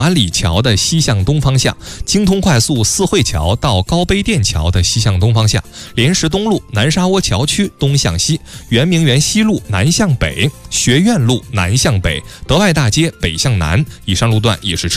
安里桥的西向东方向，京通快速四惠桥到高碑店桥的西向东方向，莲石东路南沙窝桥区东向西，圆明园西路南向北，学院路南向北，德外大街北向南。以上路段也是